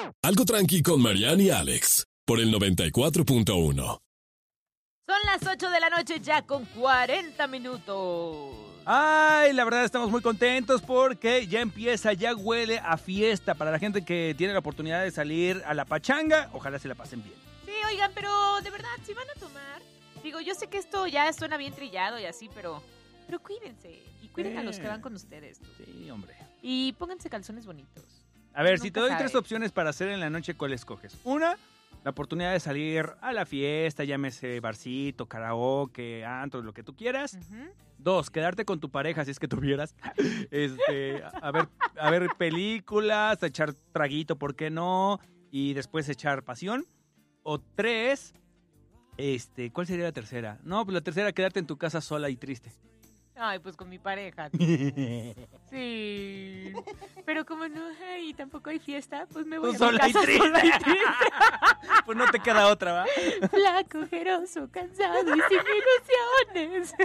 Algo tranqui con Marianne y Alex, por el 94.1. Son las 8 de la noche ya con 40 minutos. Ay, la verdad estamos muy contentos porque ya empieza, ya huele a fiesta para la gente que tiene la oportunidad de salir a la pachanga. Ojalá se la pasen bien. Sí, oigan, pero de verdad, si van a tomar, digo, yo sé que esto ya suena bien trillado y así, pero cuídense y cuiden a los que van con ustedes. Tú. Sí, hombre. Y pónganse calzones bonitos. A ver, Nunca si te doy sabe. 3 opciones para hacer en la noche, ¿cuál escoges? Una, la oportunidad de salir a la fiesta, llámese barcito, karaoke, antro, lo que tú quieras. Ujú. 2, quedarte con tu pareja, si es que tuvieras. A ver películas, a echar traguito, ¿por qué no? Y después echar pasión. O 3, ¿cuál sería la tercera? No, pues la tercera, quedarte en tu casa sola y triste. Ay, pues con mi pareja. Sí. Pero como no hay, tampoco hay fiesta, pues me voy Tú a mi sola y casa triste. sola y triste. Pues no te queda otra, ¿va? Flaco, ojeroso, cansado y sin ilusiones.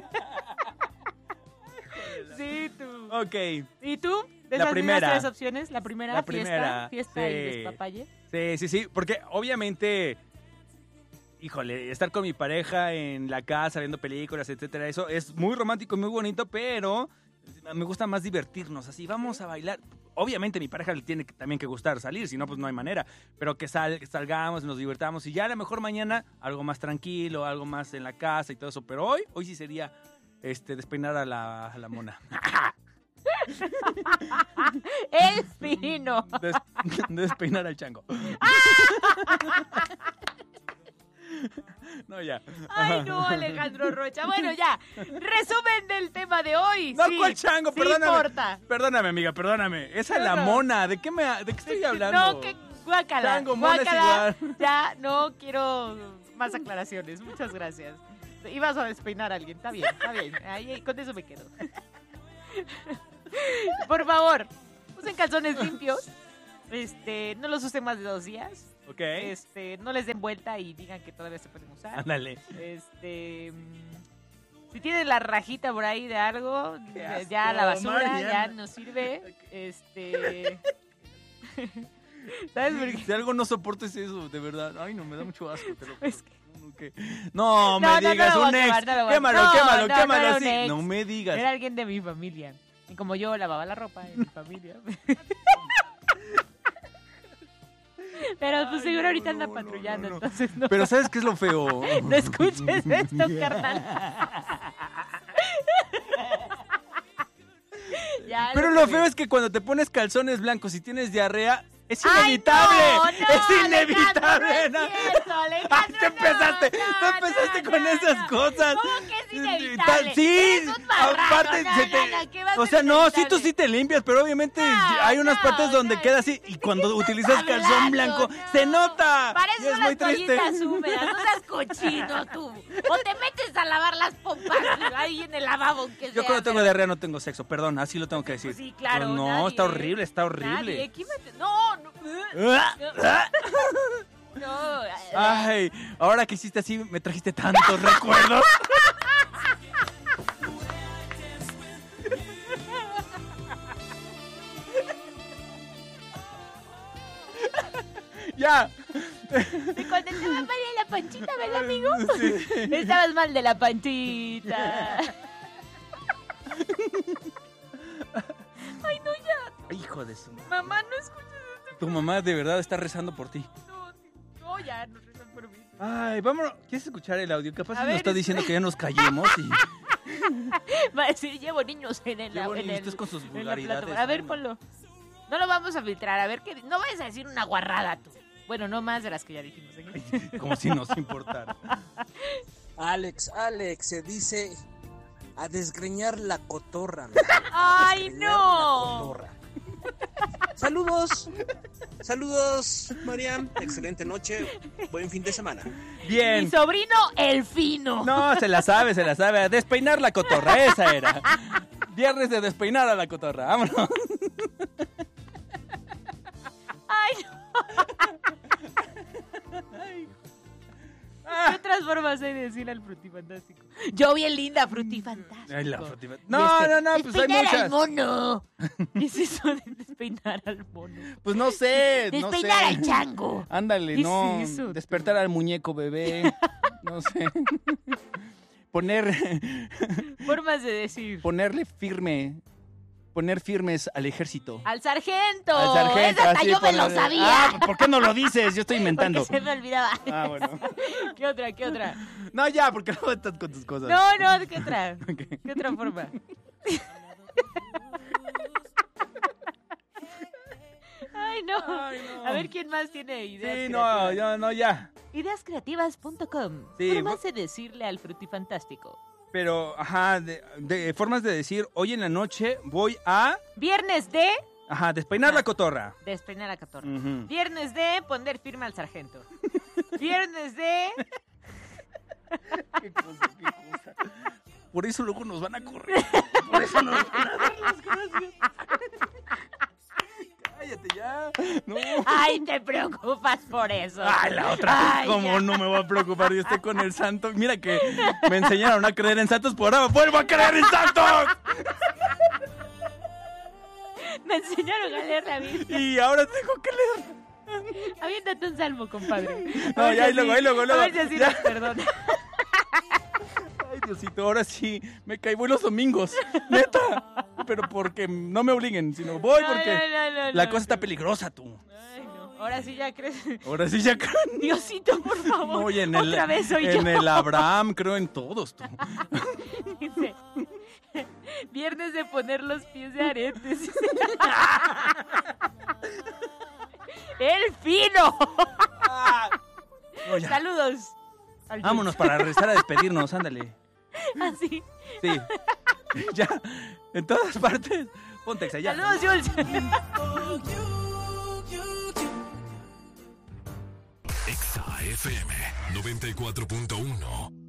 Sí, tú. Ok. ¿Y tú? ¿De La esas primera. mismas 3 opciones? La primera, La primera, fiesta y sí. despapalle. Sí, porque obviamente, híjole, estar con mi pareja en la casa viendo películas, etcétera, eso es muy romántico y muy bonito, pero me gusta más divertirnos, así, vamos a bailar. Obviamente mi pareja le tiene también que gustar salir, si no, pues no hay manera, pero que salgamos, nos divertamos y ya a lo mejor mañana algo más tranquilo, algo más en la casa y todo eso, pero hoy sí sería despeinar a la mona. El fino. Despeinar al chango. No, ya. Ay, no, Alejandro Rocha. Bueno, ya. Resumen del tema de hoy. No, sí, ¿cuál chango? sí Perdóname. importa. Perdóname, amiga, perdóname. Esa es la No. mona. ¿De qué estoy hablando? No, que guácala. Chango, mona es Guácala. igual. Ya, no quiero más aclaraciones. Muchas gracias. Ibas a despeinar a alguien. Está bien, está bien. Ahí, con eso me quedo. Por favor, usen calzones limpios. No los usen más de 2 días. Ok. No les den vuelta y digan que todavía se pueden usar. Ándale. Si tienen la rajita por ahí de algo, Qué asco, ya a la basura, Mariana. ya no sirve. ¿Sabes por qué? Si algo no soporto es eso, de verdad. Ay, no, me da mucho asco, te lo juro. Es que- No, me No, no digas lo voy un a ex. quemar, no lo voy a- Quémalo, No, quémalo, no, quémalo no era así. un ex. No me digas. Era alguien de mi familia. Y como yo lavaba la ropa en mi familia. Pero pues Ay, seguro no, ahorita anda no, patrullando, no. entonces no. Pero ¿sabes qué es lo feo? No escuches esto, carnal. Ya, Pero lo feo es que cuando te pones calzones blancos y tienes diarrea, es inevitable. ¡Ay, no! Es inevitable. Alejandro, no es cierto, Alejandro, Ay, tú empezaste con esas cosas. ¿Cómo que es inevitable? Sí, Eres un marrano, aparte ¿qué va a o ser sea, no, sí inevitable? tú sí te limpias, pero obviamente hay unas partes donde queda así y cuando utilizas calzón hablando? blanco No. se nota. Para Y eso es las muy triste. toallitas húmedas, no seas cochino tú. O te metes a lavar las pompas ahí en el lavabo, aunque sea. Yo cuando tengo pero- diarrea no tengo sexo, perdón, así lo tengo que decir. Sí, claro. Pero no, nadie. está horrible, está horrible. Nadie. No. No. Ay, ahora que hiciste así me trajiste tantos recuerdos. Ya. De cuando estabas mal de la panchita, ¿verdad, amigo? Sí. Estabas mal de la panchita. Ay, no, ya. Hijo de su madre. Mamá, no escuches esto. Tu mamá de verdad está rezando por ti. No, ya, no rezan por mí. Ay, vámonos. ¿Quieres escuchar el audio? Capaz A si ver, nos está diciendo que ya nos callemos y... Va a decir, llevo niños en el... Llevo en niños, el- estos con sus en la vulgaridades. plataforma. A ver, Ay, no. ponlo. No lo vamos a filtrar, a ver qué... No vayas a decir una guarrada tú. Bueno, no más de las que ya dijimos. ¿eh? Como si nos importara. Alex, se dice a desgreñar la cotorra. ¿no? ¡Ay, Desgreñar no! la cotorra. Saludos, Mariam. Excelente noche, buen fin de semana. Bien. Mi sobrino, el fino. No, se la sabe. A despeinar la cotorra, esa era. Viernes de despeinar a la cotorra, vámonos. Ay, no. ¿Qué otras formas hay de decir al frutifantástico? Yo bien linda, frutifantástico. Ay, la no, pues hay Despeinar muchas. al mono. ¿Qué es eso de despeinar al mono? Pues no sé, no Despeinar sé. al chango. Ándale, ¿Qué no. es eso? Despertar al muñeco bebé. No sé. Ponerle firme. Poner firmes al ejército. Al sargento. Al sargento. Esa hasta así, yo me lo ponerle- sabía. Ah, ¿por qué no lo dices? Yo estoy inventando. Porque se me olvidaba. Ah, bueno. ¿Qué otra? No, ya, porque no estás con tus cosas. No, ¿qué otra? ¿Qué otra forma? Ay, no. Ay, no. A ver quién más tiene ideas. Sí, creativas. ya. Ideascreativas.com. Sí, Formas de decirle al frutifantástico. Pero, ajá, de formas de decir, hoy en la noche voy a, Viernes de despeinar la cotorra. despeinar a Catorra. Ujú. Viernes de poner firma al sargento. Viernes de... Qué cosa. Por eso luego nos van a correr. Por eso nos van a dar las gracias. Cállate ya. No. Ay, te preocupas por eso. Ay, la otra. Ay, ¿Cómo ya. no me voy a preocupar? Yo estoy con el santo. Mira que me enseñaron a creer en santos, por ahora vuelvo a creer en santos. Me enseñaron a leer la Biblia. Y ahora tengo que leer. Aviéntate un salmo, compadre. No, A ver ya, si ahí luego, así- ahí luego. A ver si así Ya. nos perdona. Ay, Diosito, ahora sí me caigo los domingos. Neta. Pero porque no me obliguen, sino voy porque No, la cosa está peligrosa, tú. Ay, no. Ahora sí ya crees. Ahora sí ya creo. Diosito, por favor. Oye, Otra vez soy yo. en el Abraham creo en todos, tú. Dice, viernes de poner los pies de aretes. ¡El fino! No, ya. Saludos. al Vámonos para rezar a despedirnos, ándale. Así. Sí. Ya. En todas partes. Ponte exa, ya. Saludos, Jules. Exa FM 94.1.